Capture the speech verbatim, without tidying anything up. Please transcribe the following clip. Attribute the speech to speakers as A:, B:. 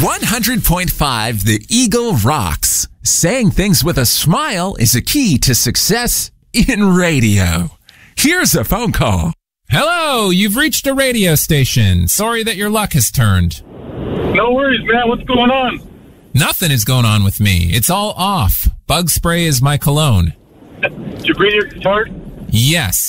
A: one hundred point five The Eagle rocks. Saying things with a smile is a key to success in radio. Here's a phone call.
B: Hello, you've reached a radio station. Sorry that your luck has turned.
C: No worries, man. What's going on?
B: Nothing is going on with me. It's all off. Bug spray is my cologne.
C: Did you bring your guitar?
B: Yes.